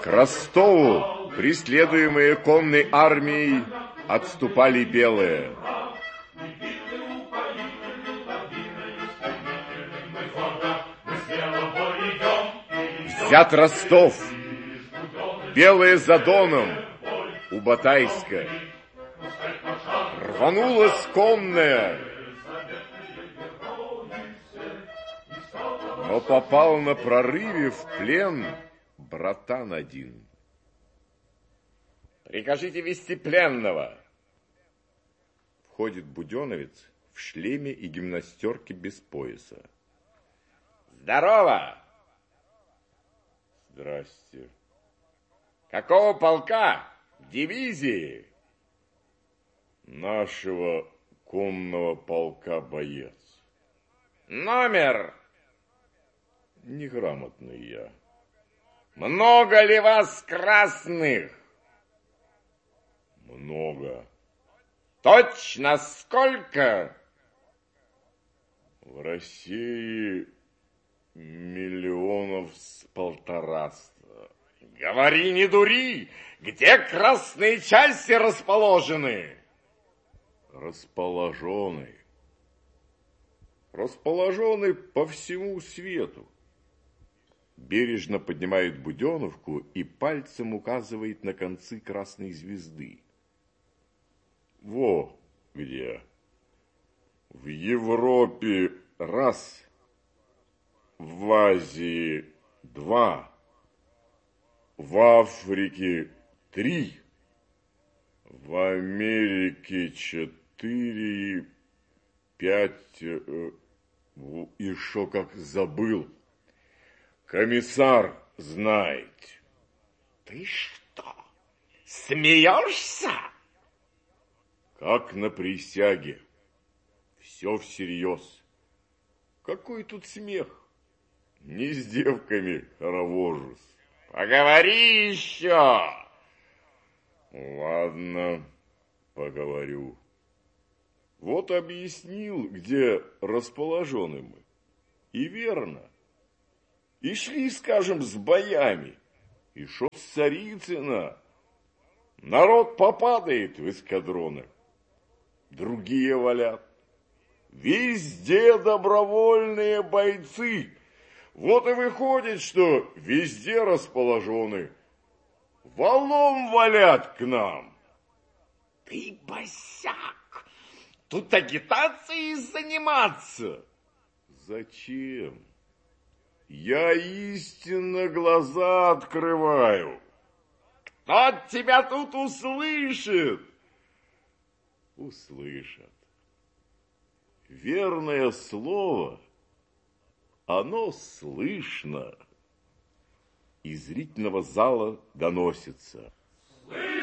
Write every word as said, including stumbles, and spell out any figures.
К Ростову, преследуемые конной армией, отступали белые. Взят Ростов, белые за Доном, у Батайска. Рванулась конная, но попал на прорыве в плен братан один. Прикажите вести пленного. Входит буденовец в шлеме и гимнастерке без пояса. Здорово! Здрасте. Какого полка? Дивизии? Нашего конного полка боец. Номер? Неграмотный я. Много ли вас красных? Много. Точно сколько? В России миллионов с полтораста. Говори, не дури! Где красные части расположены? Расположены. Расположены по всему свету. Бережно поднимает буденовку и пальцем указывает на концы красной звезды. Во где. В Европе раз, в Азии два, в Африке три, в Америке четыре, пять, э, еще как забыл. Комиссар знает. Ты что, смеешься? Как на присяге. Все всерьез. Какой тут смех? Не с девками хоровожусь. Поговори еще. Ладно, поговорю. Вот объяснил, где расположены мы. И верно. И шли, скажем, с боями. И шо с Царицына. Народ попадает в эскадронах. Другие валят. Везде добровольные бойцы. Вот и выходит, что везде расположены. Валом валят к нам. Ты босяк. Тут агитацией заниматься. Зачем? Я истинно глаза открываю. Кто тебя тут услышит? Услышат. Верное слово, оно слышно. Из зрительного зала доносится.